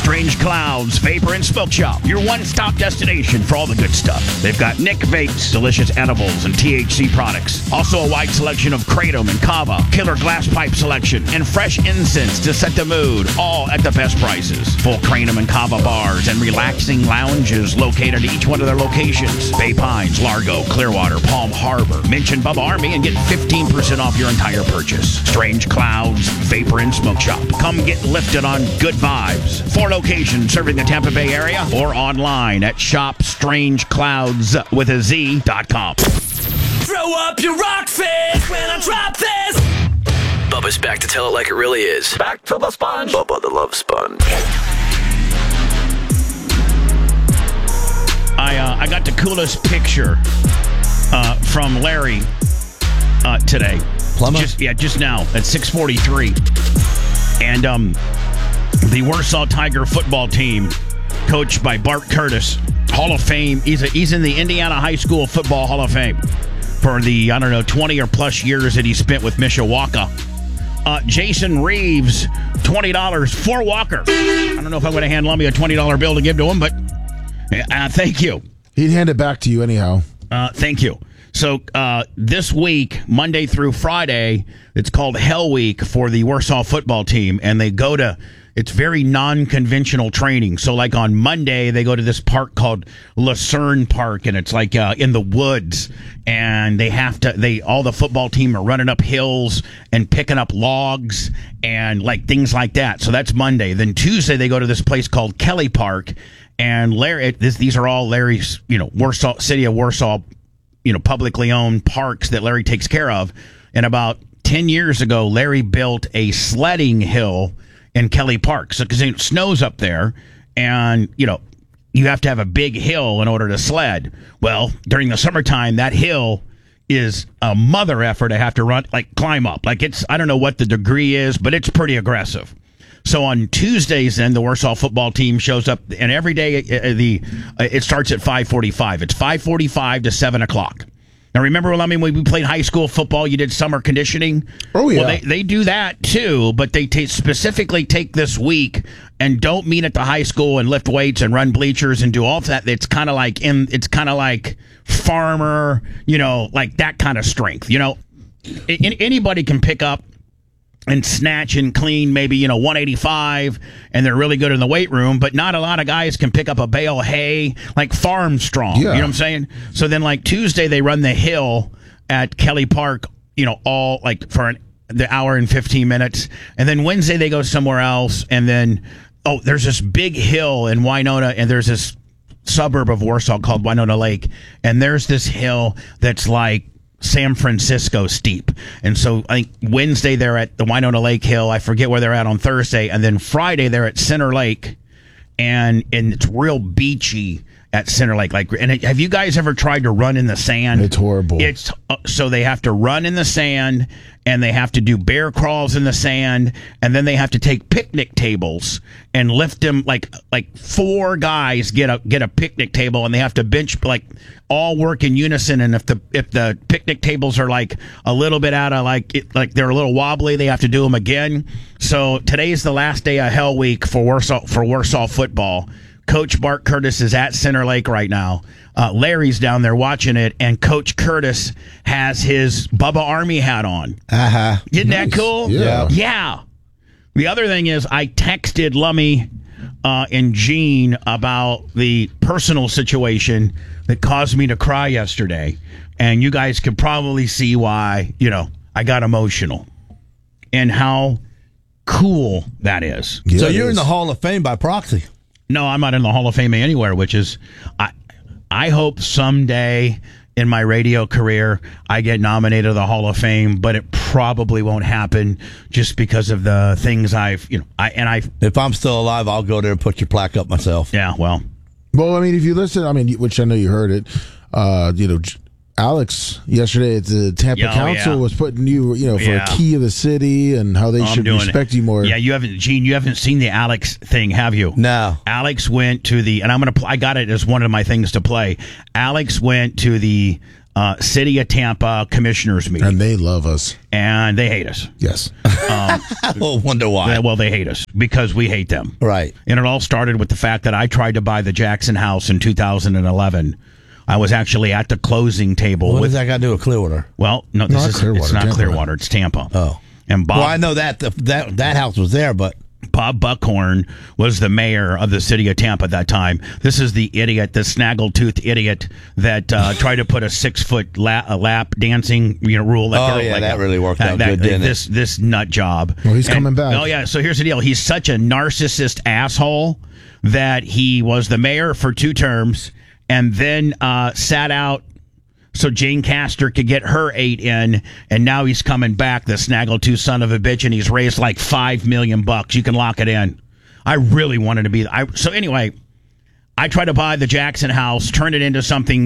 Strange Clouds Vapor and Smoke Shop, your one-stop destination for all the good stuff. They've got Nick Vapes, delicious edibles and THC products. Also a wide selection of Kratom and Kava, killer glass pipe selection, and fresh incense to set the mood, all at the best prices. Full Kratom and Kava bars and relaxing lounges located at each one of their locations. Bay Pines, Largo, Clearwater, Palm Harbor. Mention Bubba Army and get 15% off your entire purchase. Strange Clouds Vapor and Smoke Shop. Come get lifted on good vibes. 4 locations serving the Tampa Bay area or online at shopstrangeclouds.com. Throw up your rock fist when I drop this. Bubba's back to tell it like it really is. Back to the sponge. Bubba the Love Sponge. I got the coolest picture from Larry today. Plumber? Just now at 6:43. And the Warsaw Tiger football team, coached by Bart Curtis, Hall of Fame. He's in the Indiana High School Football Hall of Fame for the, 20 or plus years that he spent with Mishawaka. Jason Reeves, $20 for Walker. I don't know if I'm going to hand Lummy a $20 bill to give to him, but thank you. He'd hand it back to you anyhow. Thank you. So this week, Monday through Friday, it's called Hell Week for the Warsaw football team, and they go to, it's very non-conventional training. So like on Monday, they go to this park called Lucerne Park, and it's like in the woods, and all the football team are running up hills and picking up logs and like things like that. So that's Monday. Then Tuesday, they go to this place called Kelly Park, and these are all Larry's, Warsaw, City of Warsaw, publicly owned parks that Larry takes care of. And about 10 years ago, Larry built a sledding hill in Kelly Park. So, because it snows up there, and, you have to have a big hill in order to sled. Well, during the summertime, that hill is a mother effort to have to climb up. Like I don't know what the degree is, but it's pretty aggressive. So on Tuesdays, then the Warsaw football team shows up, and every day it starts at 5:45. It's 5:45 to 7 o'clock. Now remember, when we played high school football, you did summer conditioning. Oh yeah, well, they do that too, but they specifically take this week and don't meet at the high school and lift weights and run bleachers and do all of that. It's kind of like farmer, like that kind of strength. Anybody can pick up and snatch and clean maybe 185, and they're really good in the weight room, but not a lot of guys can pick up a bale of hay, like farm strong. Yeah. You know what I'm saying? So then like Tuesday they run the hill at Kelly Park, all like for the hour and 15 minutes, and then Wednesday they go somewhere else, and then there's this big hill in Winona, and there's this suburb of Warsaw called Winona Lake, and there's this hill that's like San Francisco steep. And so I think Wednesday they're at the Winona Lake Hill. I forget where they're at on Thursday. And then Friday they're at Center Lake, and it's real beachy at Center Lake. Have you guys ever tried to run in the sand? It's horrible. So they have to run in the sand, and they have to do bear crawls in the sand, and then they have to take picnic tables and lift them. Like 4 guys get a picnic table, and they have to bench, all work in unison. And if the picnic tables are like a little bit out of like they're a little wobbly, they have to do them again. So today's the last day of Hell Week for Warsaw football. Coach Bart Curtis is at Center Lake right now. Larry's down there watching it, and Coach Curtis has his Bubba Army hat on. Uh-huh. Isn't that cool? Yeah. Yeah. The other thing is, I texted Lummy and Gene about the personal situation that caused me to cry yesterday, and you guys could probably see why, I got emotional and how cool that is. Yeah, so you're in the Hall of Fame by proxy. No, I'm not in the Hall of Fame anywhere, which is, I hope someday in my radio career I get nominated to the Hall of Fame, but it probably won't happen just because of the things if I'm still alive, I'll go there and put your plaque up myself. Yeah, well, if you listen, which I know you heard it, Alex yesterday at the Tampa Council was putting you, for a key of the city and how they should respect you more. Yeah, you haven't seen the Alex thing, have you? No. Alex went to and I got it as one of my things to play. Alex went to the City of Tampa commissioners meeting. And they love us. And they hate us. Yes. I wonder why. Well, they hate us because we hate them. Right. And it all started with the fact that I tried to buy the Jackson house in 2011. I was actually at the closing table. What does that got to do with Clearwater? Well, no, it's not Clearwater. It's Tampa. Oh. And Bob, well, I know that house was there, but Bob Buckhorn was the mayor of the city of Tampa at that time. This is the idiot, the snaggletooth idiot that tried to put a 6-foot lap dancing rule. That really worked out good, didn't it? This nut job. Well, he's coming back. Oh, yeah. So here's the deal. He's such a narcissist asshole that he was the mayor for 2 terms and then sat out so Jane Castor could get her 8 in, and now he's coming back, the snaggletooth son of a bitch, and he's raised like $5 million. You can lock it in. I really wanted to be. So anyway, I tried to buy the Jackson house, turn it into something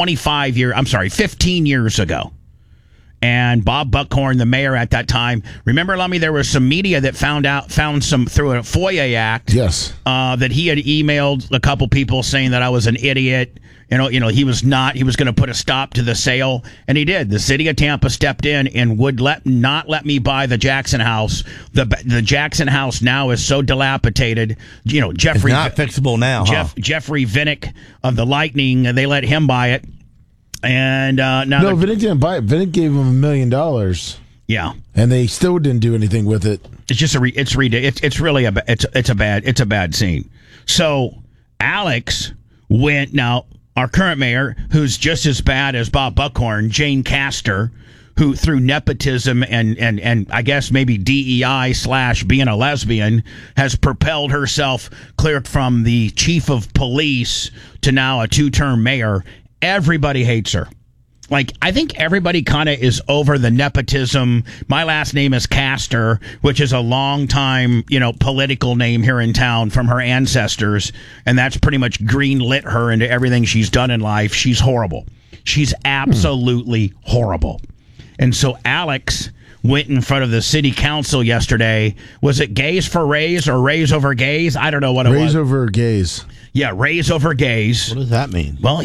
15 years ago. And Bob Buckhorn, the mayor at that time, remember, Lummy, there was some media that found some through a FOIA act. Yes. That he had emailed a couple people saying that I was an idiot. He was not. He was going to put a stop to the sale, and he did. The city of Tampa stepped in and would not let me buy the Jackson house. The Jackson house now is so dilapidated. Jeffrey, it's not fixable now. Jeffrey Vinnick of the Lightning, they let him buy it. And now Vinnick didn't buy it. Vinnick gave him $1 million. Yeah, and they still didn't do anything with it. It's just it's really a bad scene. So Alex went now. Our current mayor, who's just as bad as Bob Buckhorn, Jane Castor, who through nepotism and I guess maybe DEI / being a lesbian, has propelled herself clear from the chief of police to now a 2-term mayor. Everybody hates her. Like, I think everybody kind of is over the nepotism. My last name is Castor, which is a long time, political name here in town from her ancestors. And that's pretty much green lit her into everything she's done in life. She's horrible. She's absolutely horrible. And so Alex went in front of the city council yesterday. Was it gays for Rays or Rays over gays? I don't know what it was. Rays over gays. Yeah, Rays over gays. What does that mean? Well,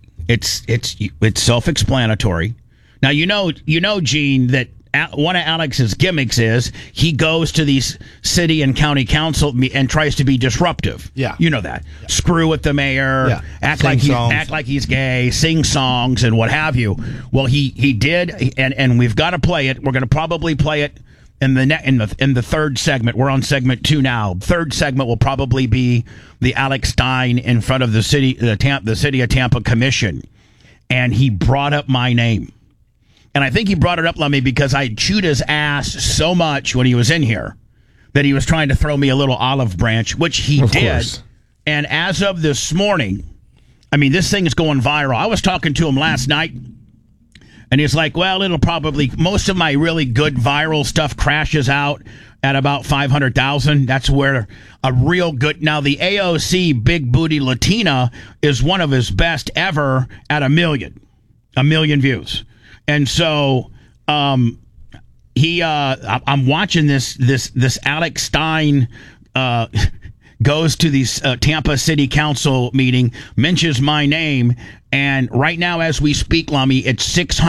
it's self-explanatory. Now you know, Gene, that one of Alex's gimmicks is he goes to these city and county council and tries to be disruptive. Yeah, you know that. Yeah. Screw with the mayor. Yeah. Act like he's gay. Sing songs and what have you. Well, he did, and we've got to play it. We're going to probably play it in the third segment. We're on segment 2 now. Third segment will probably be the Alex Stein in front of the city of Tampa commission, and he brought up my name, and I think he brought it up, Lummy, because I chewed his ass so much when he was in here that he was trying to throw me a little olive branch, which he did. Course. And as of this morning, I mean, this thing is going viral. I was talking to him last night. And he's like, well, most of my really good viral stuff crashes out at about 500,000. That's where a real good. Now, the AOC Big Booty Latina is one of his best ever at 1 million views. And so I'm watching this Alex Stein goes to these Tampa City Council meeting, mentions my name, and right now as we speak, Lummy, it's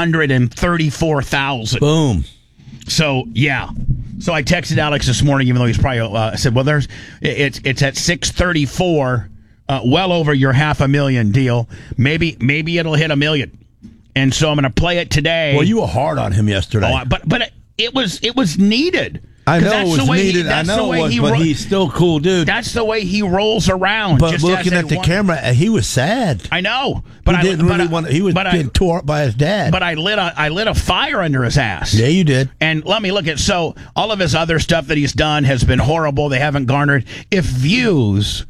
634,000. Boom. So yeah. So I texted Alex this morning, even though he's probably I said, well, it's at 634, well over your 500,000 deal. Maybe it'll hit 1 million. And so I'm going to play it today. Well, you were hard on him yesterday. But it was needed. I know it was needed. I know it was, but he's still cool, dude. That's the way he rolls around. But just looking at the camera, he was sad. I know, but he didn't really want. He was getting tore up by his dad. But I lit a fire under his ass. Yeah, you did. And let me look at so all of his other stuff that he's done has been horrible. They haven't garnered if views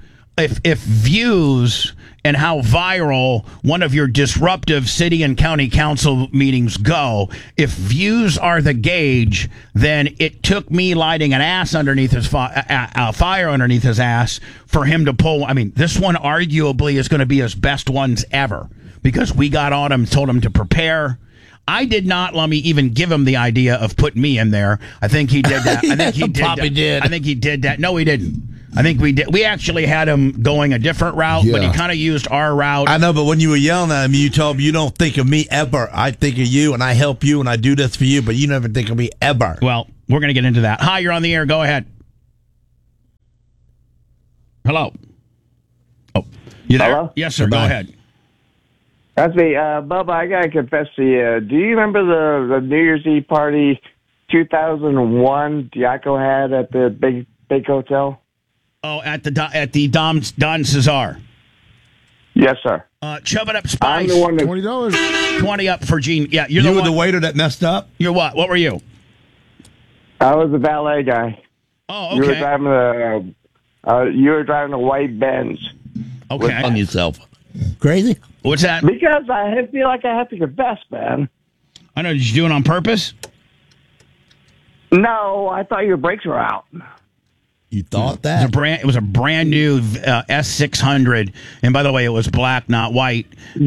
and how viral one of your disruptive city and county council meetings go. If views are the gauge, then it took me lighting an ass underneath his fire underneath his ass for him to pull. I mean, this one arguably is going to be his best ones ever because we got on him, told him to prepare. I did not, let me even give him the idea of putting me in there. I think he did that. I think he did. Probably did. I think he did that. No, he didn't. I think we did. We actually had him going a different route, but he kind of used our route. I know, but when you were yelling at him, you told him you don't think of me ever. I think of you, and I help you, and I do this for you, but you never think of me ever. Well, we're going to get into that. Hi, you're on the air. Go ahead. Hello. Oh, you there? Hello? Yes, sir. Go ahead. That's me. Bubba, I got to confess to you. Do you remember the New Year's Eve party 2001 Diaco had at the big hotel? Oh, at the Don Cesar. Yes, sir. Chub it up, Spice. I'm the one that $20. 20 up for Gene. Yeah, you were the waiter that messed up? You're what? What were you? I was the valet guy. Oh, okay. You were driving a white Benz. Okay. On yourself. Crazy? What's that? Because I feel like I have to confess, man. I know. Did you do it on purpose? No, I thought your brakes were out. You thought that? It was a brand new S600, and by the way, it was black, not white.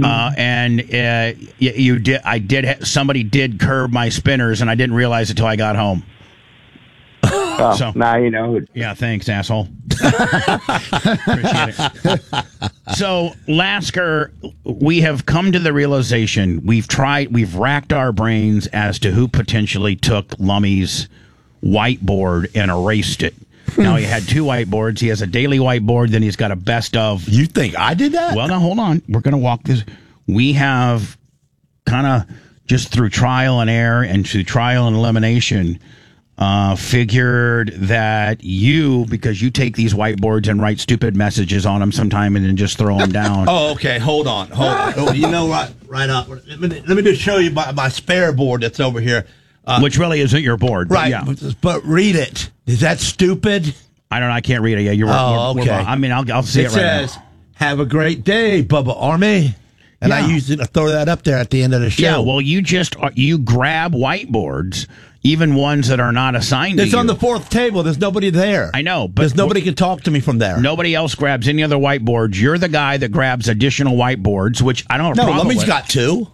Somebody did curb my spinners, and I didn't realize it till I got home. So now you know. Yeah, thanks, asshole. Appreciate it. So, Lasker, we have come to the realization we've racked our brains as to who potentially took Lummy's whiteboard and erased it. Now, he had 2 whiteboards. He has a daily whiteboard, then he's got a best of. You think I did that? Well, now, hold on. We're going to walk this. We have kind of just through trial and error and through trial and elimination figured that because you take these whiteboards and write stupid messages on them sometime and then just throw them down. Oh, okay. Hold on. Oh, you know what? Right up. Let me just show you my spare board that's over here. Which really isn't your board. Right. Yeah. But read it. Is that stupid? I don't know. I can't read it. Yeah, you're right. Okay. I mean, I'll see it right now. It says, "Have a great day, Bubba Army." And I usually throw that up there at the end of the show. Yeah, well, you grab whiteboards, even ones that are not assigned to you. It's on the 4th table. There's nobody there. I know, but nobody can talk to me from there. Nobody else grabs any other whiteboards. You're the guy that grabs additional whiteboards, which I don't have a problem with. Lummy's got 2.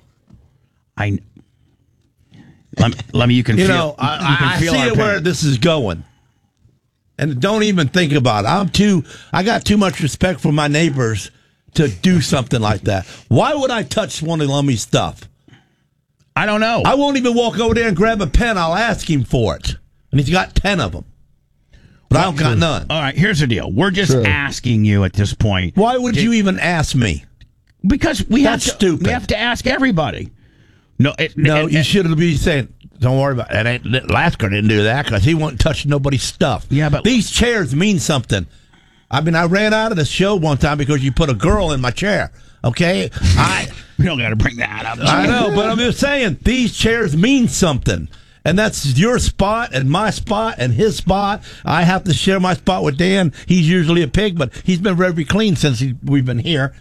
Let me. You can feel. I see it where this is going, and don't even think about it. I got too much respect for my neighbors to do something like that. Why would I touch one of Lummy's stuff? I don't know. I won't even walk over there and grab a pen. I'll ask him for it, and he's got 10 of them, but I don't got none. All right, here's the deal. We're just asking you at this point. Why would you even ask me? Because That's stupid. We have to ask everybody. You should be saying, don't worry about it. Lasker didn't do that because he won't touch nobody's stuff. Yeah, but these chairs mean something. I mean, I ran out of the show one time because you put a girl in my chair. Okay? We don't got to bring that up. I know, but I'm just saying, these chairs mean something. And that's your spot and my spot and his spot. I have to share my spot with Dan. He's usually a pig, but he's been very clean since we've been here.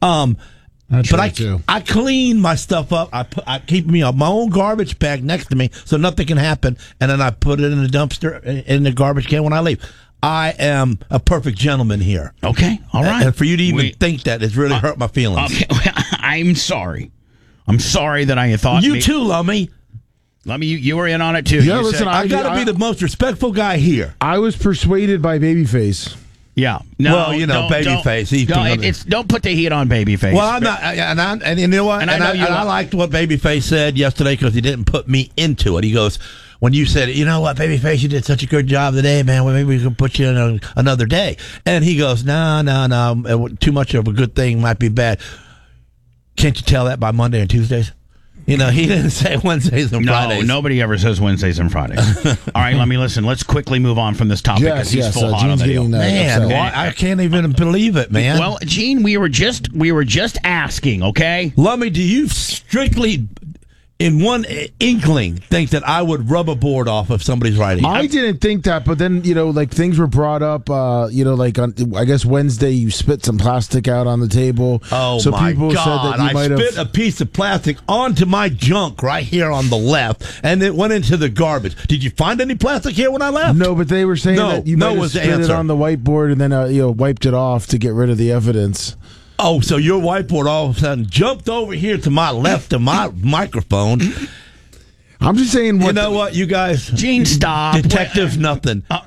I clean my stuff up. I keep my own garbage bag next to me so nothing can happen, and then I put it in the dumpster in the garbage can when I leave. I am a perfect gentleman here. Okay, all right. And for you to even think that has really hurt my feelings. Okay, I'm sorry. I'm sorry that I thought you too, Lummy. Lummy, you were in on it too. Yeah, listen, I got to be the most respectful guy here. I was persuaded by Babyface. Yeah. No, well, Babyface. Don't put the heat on Babyface. Well, I'm not, and you know what? And I liked what Babyface said yesterday because he didn't put me into it. He goes, when you said, you know what, Babyface, you did such a good job today, man. Well, maybe we can put you in another day. And he goes, no. Too much of a good thing might be bad. Can't you tell that by Monday and Tuesdays? You know, he didn't say Wednesdays and Fridays. No, nobody ever says Wednesdays and Fridays. All right, let me listen. Let's quickly move on from this topic because he's full hot on the deal. Man, I can't even believe it, man. Well, Gene, we were just asking, okay? Lummy, do you strictly, in one inkling, think that I would rub a board off of somebody's writing? I didn't think that, but then, things were brought up, on, I guess Wednesday you spit some plastic out on the table. Oh, so my people God. Said that you might have spit a piece of plastic onto my junk right here on the left, and it went into the garbage. Did you find any plastic here when I left? No, but they were saying that you might have spit it on the whiteboard and then, wiped it off to get rid of the evidence. Oh, so your whiteboard all of a sudden jumped over here to my left of my microphone. I'm just saying. You know what, you guys? Gene, stop. Detectives, nothing.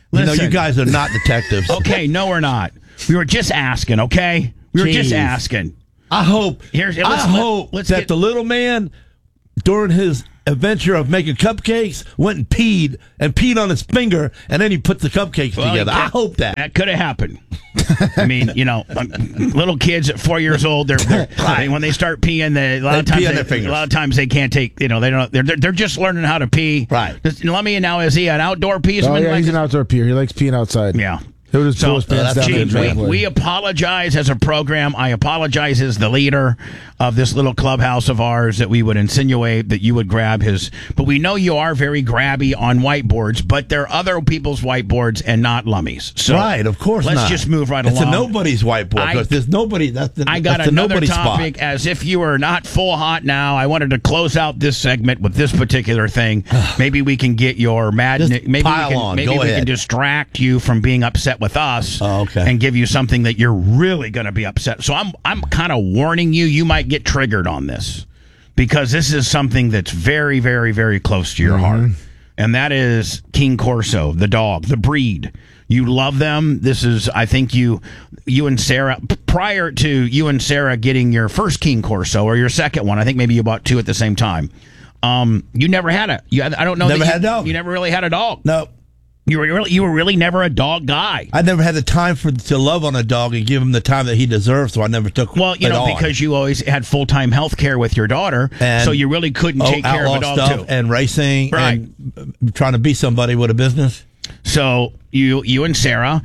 Listen. You guys are not detectives. Okay, no, we're not. We were just asking, okay? We were just Jeez. asking. I hope Let's that get- the little man, during his adventure of making cupcakes, went and peed on his finger, and then he put the cupcakes together. I hope that. That could have happened. I mean, little kids at 4 years old, when they start peeing, a lot of times they can't take. They don't. They're just learning how to pee. Right. Lummy now, is he an outdoor peeer? Oh yeah, he's an outdoor peer. He likes peeing outside. Yeah. He'll just pull his pants down Gee, the driveway. we apologize as a program. I apologize as the leader of this little clubhouse of ours that we would insinuate that you would grab his. But we know you are very grabby on whiteboards, but they're other people's whiteboards and not Lummy's. So right, of course let's not. just move right along. It's a nobody's whiteboard because there's nobody. I got another topic. Spot. As if you were not full hot now, I wanted to close out this segment with this particular thing. Maybe we can get your madness. Just Maybe pile we can, on. maybe Go we ahead. can distract you from being upset with us. Okay. And give you something that you're really going to be upset. So I'm kind of warning you. You might get triggered on this because this is something that's very, very, very close to your heart, and that is King Corso, the dog, the breed. You love them. This is, I think, you and Sarah, prior to you and Sarah getting your first King Corso or your second one. I think maybe you bought two at the same time. You never had a. I don't know. Never had a dog. You never really had a dog. No. You were really never a dog guy. I never had the time to love on a dog and give him the time that he deserved, so I never took. Well, because you always had full-time health care with your daughter, and so you really couldn't take care of a dog stuff too. And racing, Right. and trying to be somebody with a business. So you and Sarah,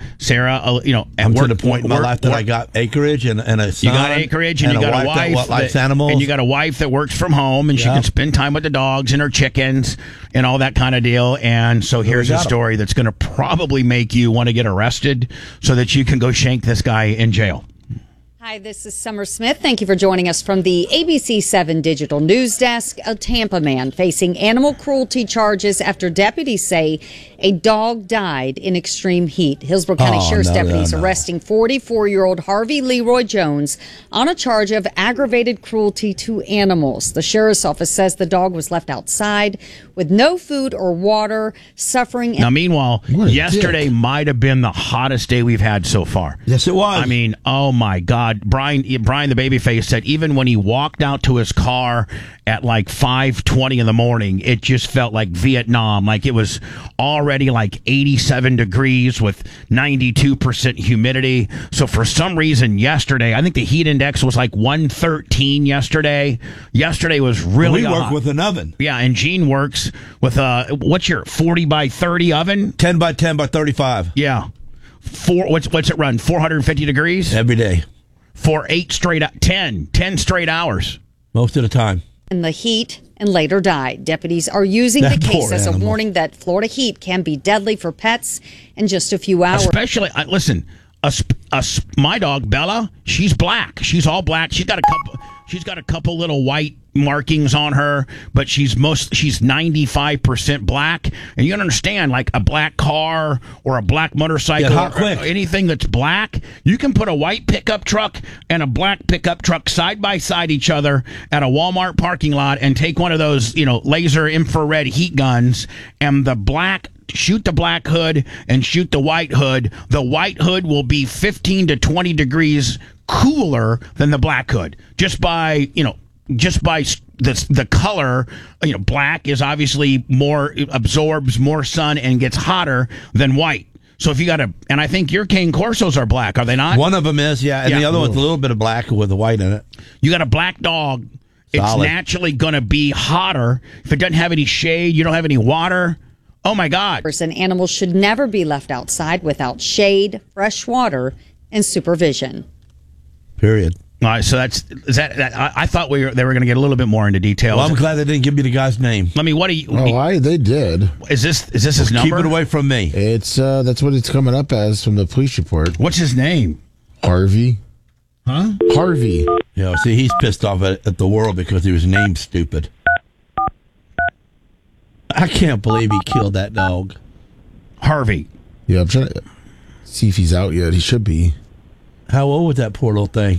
I'm to the point in my life that I got acreage and a son. You got acreage and you got a wife that likes animals, and you got a wife that works from home and she can spend time with the dogs and her chickens and all that kind of deal. And so here's a story that's going to probably make you want to get arrested so that you can go shank this guy in jail. Hi, this is Summer Smith. Thank you for joining us from the ABC 7 Digital News Desk. A Tampa man facing animal cruelty charges after deputies say a dog died in extreme heat. Hillsborough County Sheriff's deputies arresting 44-year-old Harvey Leroy Jones on a charge of aggravated cruelty to animals. The sheriff's office says the dog was left outside with no food or water, suffering. Now, meanwhile, yesterday might have been the hottest day we've had so far. Yes, it was. I mean, oh my God. Brian the babyface said even when he walked out to his car at like 5:20 in the morning, it just felt like Vietnam. Like it was already like 87 degrees with 92% humidity. So for some reason yesterday, I think the heat index was like 113 yesterday. Yesterday was really We work hot. with an oven. Yeah, and Gene works with what's your 40 by 30 oven? 10 by 10 by 35. Yeah. What's it run? 450 degrees? Every day. For 10 straight hours. Most of the time. In the heat and later died. Deputies are using the case as a warning that Florida heat can be deadly for pets in just a few hours. Especially, listen, my dog Bella, she's black. She's all black. She's got a couple little white markings on her, but she's 95% black. And you understand, like a black car or a black motorcycle or anything that's black, you can put a white pickup truck and a black pickup truck side by side each other at a Walmart parking lot and take one of those, laser infrared heat guns, and shoot the black hood and shoot the white hood. The white hood will be 15 to 20 degrees cooler than the black hood just by the color. Black is obviously absorbs more sun and gets hotter than white. So if you got and I think your Cane Corsos are black, are they not? One of them is, yeah, and the other one's a little bit of black with the white in it. You got a black dog. It's naturally going to be hotter. If it doesn't have any shade, you don't have any water. Oh my God. Animals should never be left outside without shade, fresh water, and supervision. Period. All right, so that I thought they were going to get a little bit more into details. Well, I'm glad they didn't give me the guy's name. Let me. What do you? They did. Is this his number? Keep it away from me. It's that's what it's coming up as from the police report. What's his name? Harvey. Huh? Harvey. See, he's pissed off at the world because he was named stupid. I can't believe he killed that dog. Harvey. Yeah, I'm trying to see if he's out yet. He should be. How old was that poor little thing?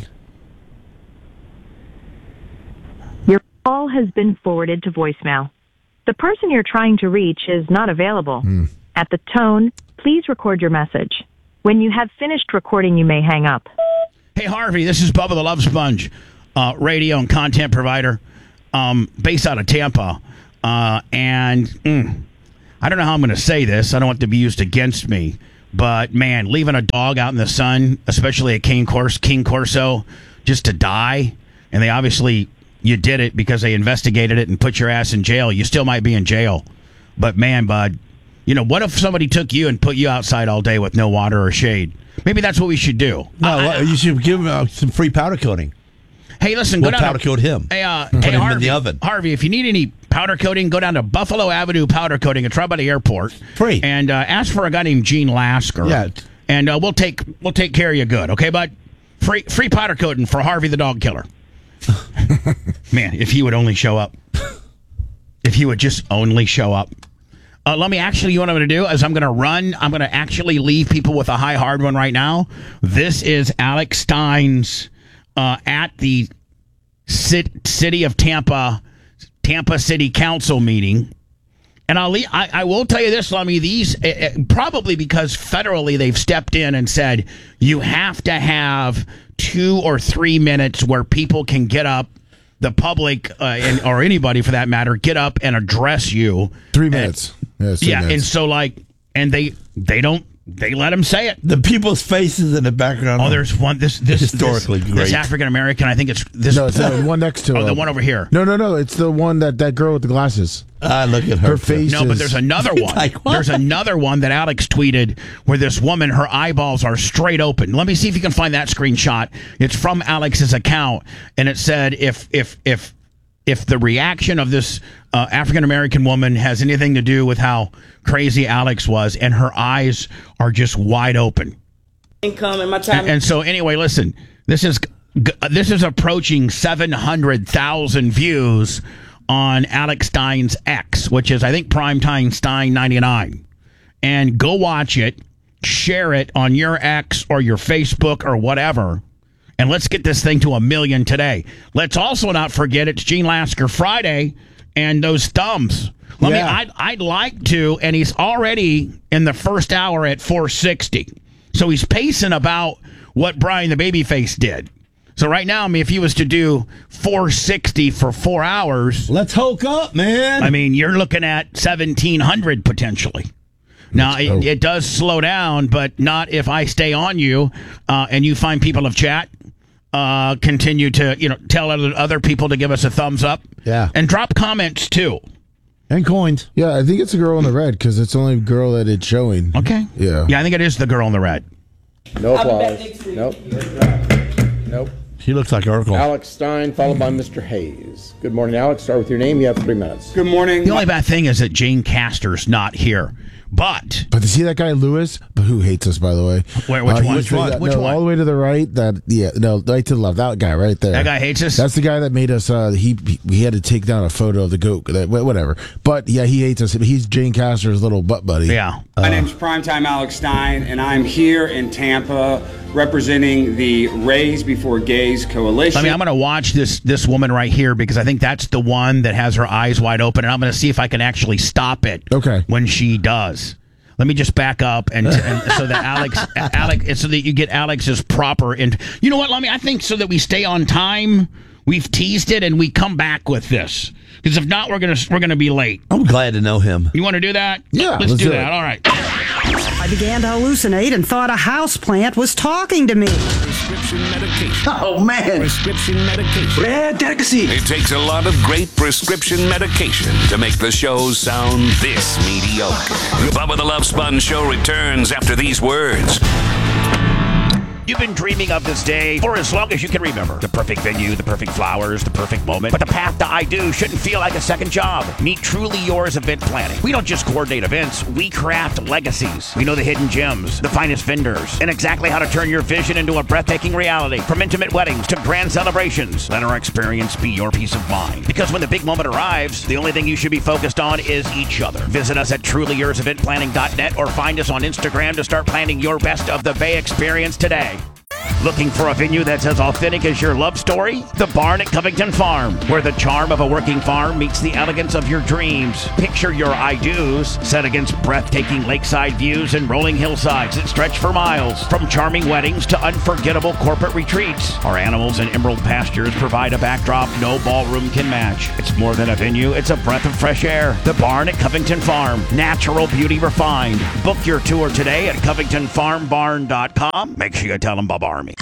Your call has been forwarded to voicemail. The person you're trying to reach is not available. At the tone, Please record your message. When you have finished recording, you may hang up. Hey, Harvey, this is Bubba the Love Sponge, radio and content provider based out of Tampa. I don't know how I'm going to say this. I don't want it to be used against me. But, man, leaving a dog out in the sun, especially a King Corso, just to die, and they obviously, you did it because they investigated it and put your ass in jail. You still might be in jail. But, man, bud, what if somebody took you and put you outside all day with no water or shade? Maybe that's what we should do. No, you should give him some free powder coating. Hey, listen, we'll go down powder coat him. Hey, put him Harvey, in the oven. Harvey, if you need any powder coating, go down to Buffalo Avenue Powder Coating at Tri-Body Airport. Free. And ask for a guy named Gene Lasker. Yeah. And we'll take care of you good, okay, bud? Free powder coating for Harvey the dog killer. Man, if he would only show up. If he would just only show up. Let me actually, you know what I'm going to do is I'm going to actually leave people with a high hard one right now. This is Alex Stein's at the City of Tampa City Council meeting. And I will tell you this, Lummy, these, probably because federally they've stepped in and said you have to have 2 or 3 minutes where people can get up, the public, or anybody for that matter, get up and address you. 3 minutes. Yeah, and so they let him say it. The people's faces in the background. Oh, there's one. This historically great. This African American. I think it's this. No, it's the one next to. Oh, the one over here. No. It's the one that girl with the glasses. Look at her face. No, but there's another one. There's another one that Alex tweeted where this woman, her eyeballs are straight open. Let me see if you can find that screenshot. It's from Alex's account, and it said if the reaction of this African American woman has anything to do with how crazy Alex was, and her eyes are just wide open. Income and my time. And so anyway, listen, this is approaching 700,000 views on Alex Stein's X, which is I think Primetime Stein 99. And go watch it, share it on your X or your Facebook or whatever. And let's get this thing to 1 million today. Let's also not forget it's Gene Lasker Friday and those thumbs. I'd like to, and he's already in the first hour at 460. So he's pacing about what Brian the Babyface did. So right now, if he was to do 460 for 4 hours. Let's hulk up, man. You're looking at 1,700 potentially. Now, it does slow down, but not if I stay on you and you find people of chat. Continue to, tell other people to give us a thumbs up. Yeah. And drop comments, too. And coins. Yeah, I think it's a girl in the red because it's the only girl that it's showing. Okay. Yeah. Yeah, I think it is the girl in the red. No applause. Nope. She looks like Urkel. Alex Stein, followed by Mr. Hayes. Good morning, Alex. Start with your name. You have 3 minutes. Good morning. The only bad thing is that Jane Castor's not here. But to see that guy Lewis, who hates us, by the way. Which one? Which one? All the way to the right. Right to the left. That guy right there. That guy hates us. That's the guy that made us. He had to take down a photo of the goat. Whatever. But yeah, he hates us. He's Jane Castor's little butt buddy. Yeah. My name's Primetime Alex Stein, and I'm here in Tampa representing the Raise Before Gays Coalition. I'm going to watch this woman right here because I think that's the one that has her eyes wide open, and I'm going to see if I can actually stop it. Okay. When she does. Let me just back up and so that Alex, so that you get Alex's proper. And you know what, Lummy? I think so that we stay on time. We've teased it, and we come back with this because if not, we're gonna be late. I'm glad to know him. You want to do that? Yeah, let's do that. All right. I began to hallucinate and thought a houseplant was talking to me. Prescription medication. Oh, man. Prescription medication. Rare delicacy. It takes a lot of great prescription medication to make the show sound this mediocre. Bubba the Love Sponge Show returns after these words. You've been dreaming of this day for as long as you can remember. The perfect venue, the perfect flowers, the perfect moment. But the path to I Do shouldn't feel like a second job. Meet Truly Yours Event Planning. We don't just coordinate events, we craft legacies. We know the hidden gems, the finest vendors, and exactly how to turn your vision into a breathtaking reality. From intimate weddings to grand celebrations, let our experience be your peace of mind. Because when the big moment arrives, the only thing you should be focused on is each other. Visit us at trulyourseventplanning.net or find us on Instagram to start planning your best of the Bay experience today. Looking for a venue that's as authentic as your love story? The Barn at Covington Farm, where the charm of a working farm meets the elegance of your dreams. Picture your I-dos set against breathtaking lakeside views and rolling hillsides that stretch for miles. From charming weddings to unforgettable corporate retreats, our animals and emerald pastures provide a backdrop no ballroom can match. It's more than a venue, it's a breath of fresh air. The Barn at Covington Farm, natural beauty refined. Book your tour today at CovingtonFarmBarn.com. Make sure you tell them Bob Army.